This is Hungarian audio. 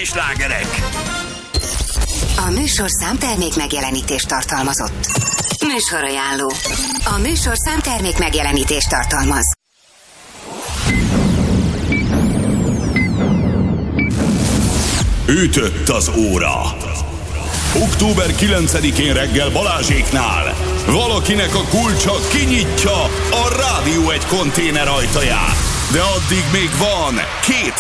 Budapesti slágerek. A műsorszám termék megjelenítést tartalmazott. Műsorajánló. A műsorszám termék megjelenítést tartalmaz. Ütött az óra. Október 9-én reggel Balázséknál valakinek a kulcsa kinyitja a Rádió 1 konténer ajtaját. De addig még van 2